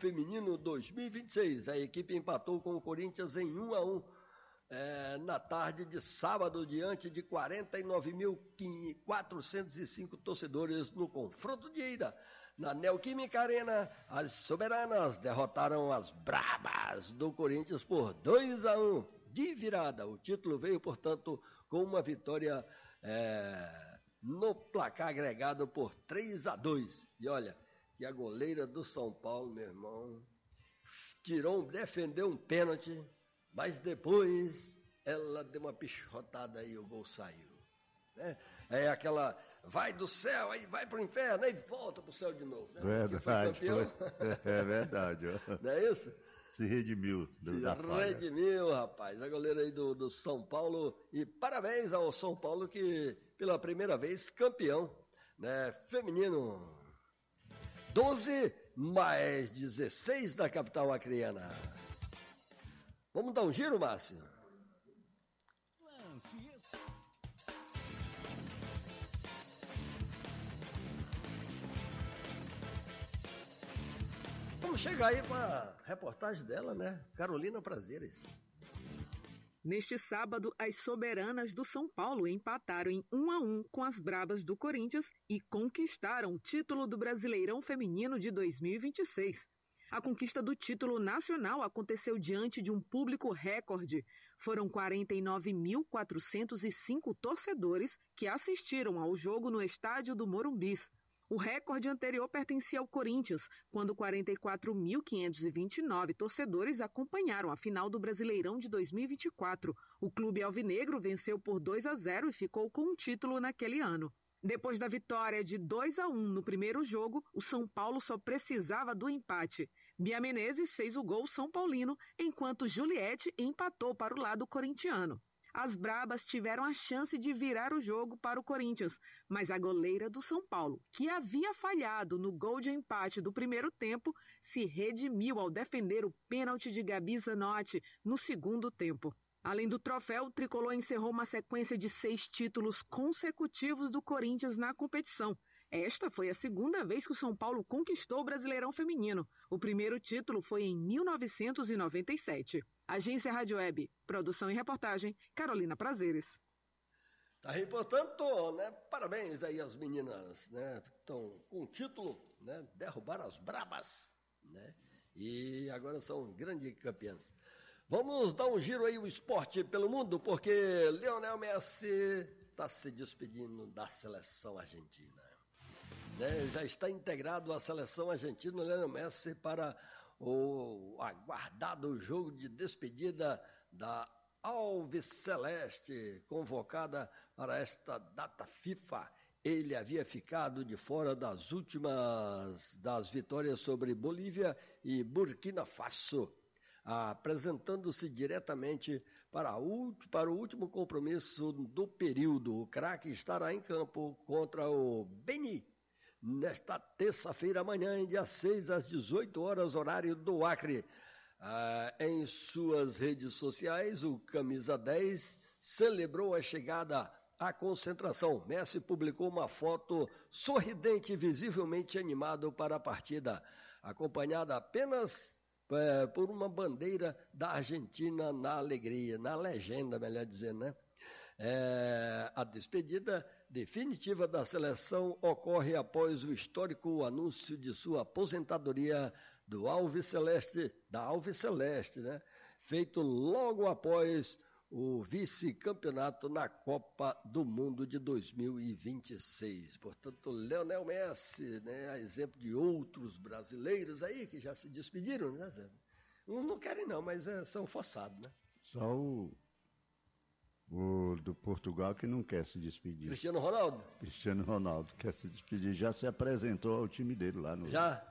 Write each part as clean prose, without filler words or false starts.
Feminino 2026. A equipe empatou com o Corinthians em 1-1 na tarde de sábado, diante de 49.405 torcedores no confronto de ida. Na Neoquímica Arena, as soberanas derrotaram as brabas do Corinthians por 2-1 de virada. O título veio, portanto, com uma vitória no placar agregado por 3-2. E olha, que a goleira do São Paulo, meu irmão, defendeu um pênalti, mas depois ela deu uma pichotada e o gol saiu. Né? É aquela, vai do céu, aí vai pro inferno, aí volta pro céu de novo. Né? Verdade, é verdade. Não é isso? Se redimiu. Redimiu, rapaz, a goleira aí do São Paulo. E parabéns ao São Paulo, que pela primeira vez campeão, né, feminino. 12 mais 16 da capital acreana. Vamos dar um giro, Márcio? Vamos chegar aí com a reportagem dela, né? Carolina Prazeres. Neste sábado, as soberanas do São Paulo empataram em 1-1 com as brabas do Corinthians e conquistaram o título do Brasileirão Feminino de 2026. A conquista do título nacional aconteceu diante de um público recorde. Foram 49.405 torcedores que assistiram ao jogo no estádio do Morumbis. O recorde anterior pertencia ao Corinthians, quando 44.529 torcedores acompanharam a final do Brasileirão de 2024. O clube alvinegro venceu por 2-0 e ficou com um título naquele ano. Depois da vitória de 2-1 no primeiro jogo, o São Paulo só precisava do empate. Bia Menezes fez o gol são paulino, enquanto Juliette empatou para o lado corintiano. As brabas tiveram a chance de virar o jogo para o Corinthians, mas a goleira do São Paulo, que havia falhado no gol de empate do primeiro tempo, se redimiu ao defender o pênalti de Gabi Zanotti no segundo tempo. Além do troféu, o tricolor encerrou uma sequência de 6 títulos consecutivos do Corinthians na competição. Esta foi a segunda vez que o São Paulo conquistou o Brasileirão Feminino. O primeiro título foi em 1997. Agência Rádio Web, produção e reportagem, Carolina Prazeres. Tá aí, portanto, né? Parabéns aí às meninas, né? Estão com o título, né? Derrubaram as brabas, né? E agora são grandes campeãs. Vamos dar um giro aí o esporte pelo mundo, porque Lionel Messi está se despedindo da seleção argentina. Né? Já está integrado à seleção argentina, Lionel Messi, para o aguardado jogo de despedida da Alviceleste, convocada para esta data FIFA. Ele havia ficado de fora das vitórias sobre Bolívia e Burkina Faso, apresentando-se diretamente para o último compromisso do período. O craque estará em campo contra o Benin nesta terça-feira, amanhã, dia 6 às 18 horas, horário do Acre. Em suas redes sociais, o Camisa 10 celebrou a chegada à concentração. Messi publicou uma foto sorridente, visivelmente animado para a partida, acompanhada apenas por uma bandeira da Argentina na alegria, na legenda, melhor dizendo, né? A despedida definitiva da seleção ocorre após o histórico anúncio de sua aposentadoria da Alviceleste, né? Feito logo após o vice-campeonato na Copa do Mundo de 2026. Portanto, Lionel Messi, né, a exemplo de outros brasileiros aí que já se despediram, né? Uns não querem não, mas são forçados, né? Só o do Portugal que não quer se despedir. Cristiano Ronaldo quer se despedir, já se apresentou ao time dele lá no... Já?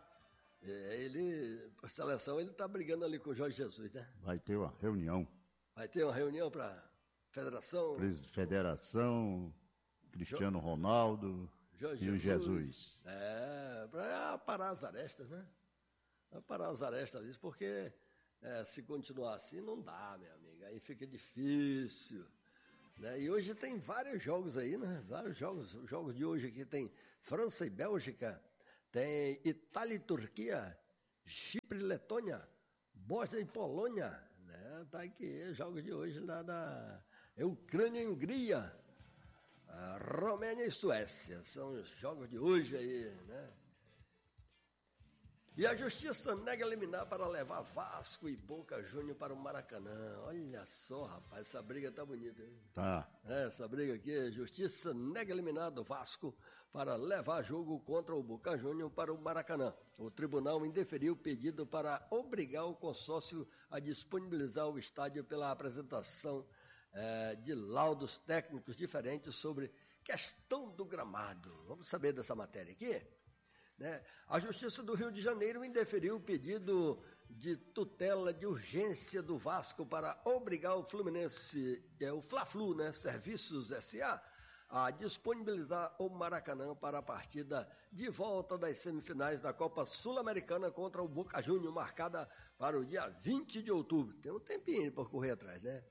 A seleção, ele está brigando ali com o Jorge Jesus, né? Vai ter uma reunião. Vai ter uma reunião para federação? Federação, Cristiano Ronaldo Jorge e o Jesus. Para parar as arestas, né? Para parar as arestas disso, porque se continuar assim não dá, minha amiga. Aí fica difícil. Né? E hoje tem vários jogos aí, né? Vários jogos. Os jogos de hoje aqui tem França e Bélgica, tem Itália e Turquia, Chipre e Letônia, Bósnia e Polônia, né? Tá aqui, jogos de hoje lá da Ucrânia e Hungria, Romênia e Suécia, são os jogos de hoje aí, né? E a Justiça nega liminar para levar Vasco e Boca Júnior para o Maracanã. Olha só, rapaz, essa briga tá bonita, hein? Tá. Essa briga aqui, a Justiça nega liminar do Vasco para levar jogo contra o Boca Júnior para o Maracanã. O tribunal indeferiu o pedido para obrigar o consórcio a disponibilizar o estádio pela apresentação de laudos técnicos diferentes sobre questão do gramado. Vamos saber dessa matéria aqui? Né? A Justiça do Rio de Janeiro indeferiu o pedido de tutela de urgência do Vasco para obrigar o Fluminense, o Fla-Flu, né, Serviços S.A., a disponibilizar o Maracanã para a partida de volta das semifinais da Copa Sul-Americana contra o Boca Juniors, marcada para o dia 20 de outubro. Tem um tempinho para correr atrás, né?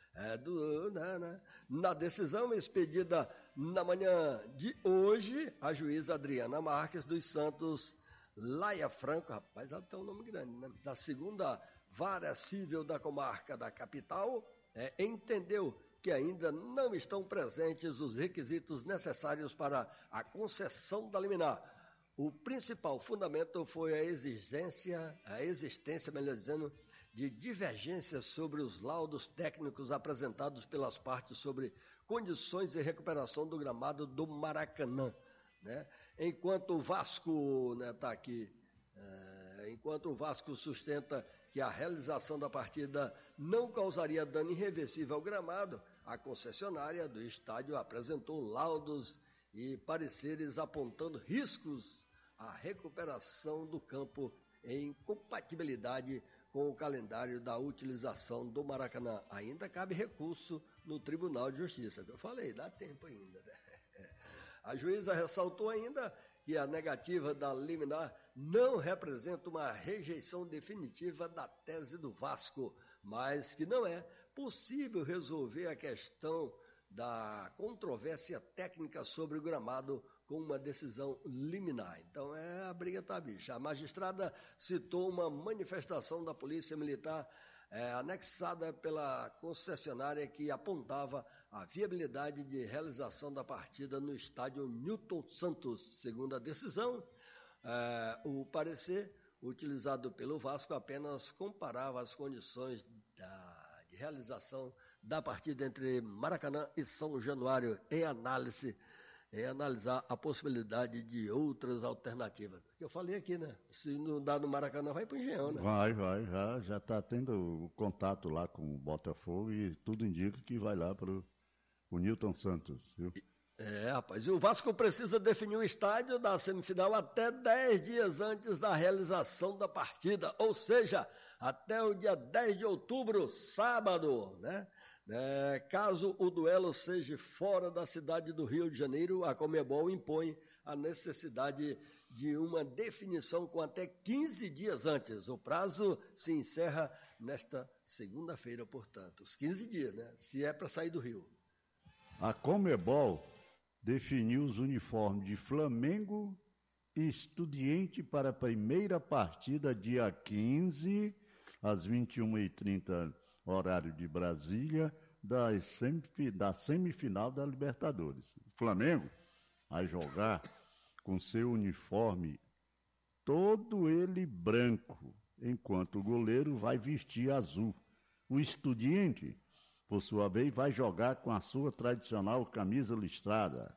Na decisão expedida na manhã de hoje, a juíza Adriana Marques dos Santos Laia Franco, rapaz, ela tem um nome grande, né? Da segunda vara civil da comarca da capital, entendeu que ainda não estão presentes os requisitos necessários para a concessão da liminar. O principal fundamento foi a existência, melhor dizendo, de divergências sobre os laudos técnicos apresentados pelas partes sobre condições de recuperação do gramado do Maracanã, né? Enquanto o Vasco, né, tá aqui, enquanto o Vasco sustenta que a realização da partida não causaria dano irreversível ao gramado, a concessionária do estádio apresentou laudos e pareceres apontando riscos à recuperação do campo em compatibilidade com o calendário da utilização do Maracanã. Ainda cabe recurso no Tribunal de Justiça, que eu falei, dá tempo ainda, né? A juíza ressaltou ainda que a negativa da liminar não representa uma rejeição definitiva da tese do Vasco, mas que não é possível resolver a questão da controvérsia técnica sobre o gramado com uma decisão liminar. Então, a briga tá bicha. A magistrada citou uma manifestação da Polícia Militar anexada pela concessionária que apontava a viabilidade de realização da partida no estádio Newton Santos. Segundo a decisão, o parecer utilizado pelo Vasco apenas comparava as condições de realização da partida entre Maracanã e São Januário em analisar a possibilidade de outras alternativas. Eu falei aqui, né? Se não dá no Maracanã, vai para o Engenhão, né? Vai, já está tendo contato lá com o Botafogo e tudo indica que vai lá para o Newton Santos, viu? Rapaz, e o Vasco precisa definir o estádio da semifinal até 10 dias antes da realização da partida, ou seja, até o dia 10 de outubro, sábado, né? Caso o duelo seja fora da cidade do Rio de Janeiro, a Conmebol impõe a necessidade de uma definição com até 15 dias antes. O prazo se encerra nesta segunda-feira, portanto. Os 15 dias, né? Se é para sair do Rio. A Conmebol definiu os uniformes de Flamengo e Estudiante para a primeira partida dia 15, às 21h30, horário de Brasília, da semifinal da Libertadores. O Flamengo vai jogar com seu uniforme todo ele branco, enquanto o goleiro vai vestir azul. O Estudiante, por sua vez, vai jogar com a sua tradicional camisa listrada,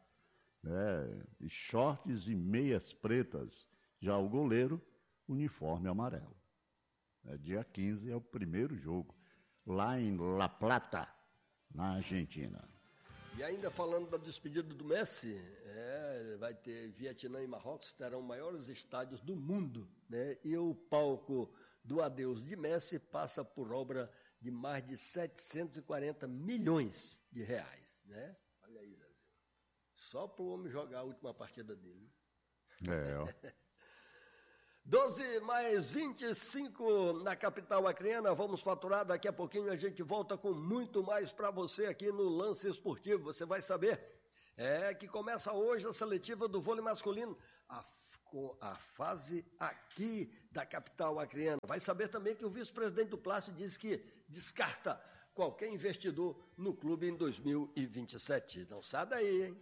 shorts e meias pretas. Já o goleiro, uniforme amarelo. Dia 15 é o primeiro jogo, lá em La Plata, na Argentina. E ainda falando da despedida do Messi, vai ter Vietnã e Marrocos, terão maiores estádios do mundo, né? E o palco do adeus de Messi passa por obra de mais de 740 milhões de reais, né? Olha aí, Zezinho. Só para o homem jogar a última partida dele. 12 mais 25 na capital acreana, vamos faturar, daqui a pouquinho a gente volta com muito mais para você aqui no Lance Esportivo, você vai saber, que começa hoje a seletiva do vôlei masculino, a com a fase aqui da capital acreana. Vai saber também que o vice-presidente do Plástico diz que descarta qualquer investidor no clube em 2027. Não sai daí, hein?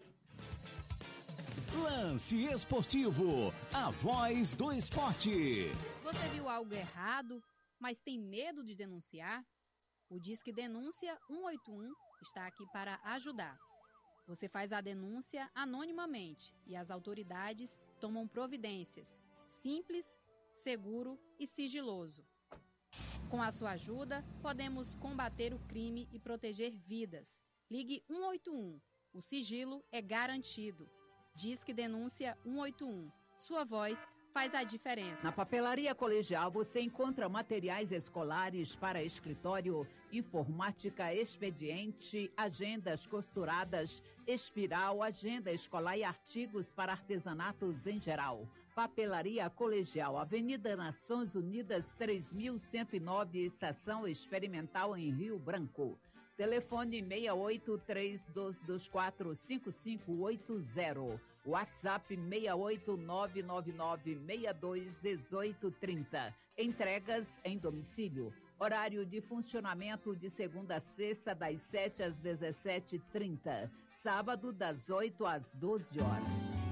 Lance Esportivo, a voz do esporte. Você viu algo errado, mas tem medo de denunciar? O Disque Denúncia 181 está aqui para ajudar. Você faz a denúncia anonimamente e as autoridades tomam providências. Simples, seguro e sigiloso. Com a sua ajuda, podemos combater o crime e proteger vidas. Ligue 181. O sigilo é garantido. Disque Denúncia 181. Sua voz faz a diferença. Na Papelaria Colegial você encontra materiais escolares para escritório, informática, expediente, agendas costuradas, espiral, agenda escolar e artigos para artesanatos em geral. Papelaria Colegial, Avenida Nações Unidas 3109, Estação Experimental em Rio Branco. Telefone 6832245580. WhatsApp 68999621830. Entregas em domicílio. Horário de funcionamento de segunda a sexta, das 7 às 17h30. Sábado, das 8 às 12 horas.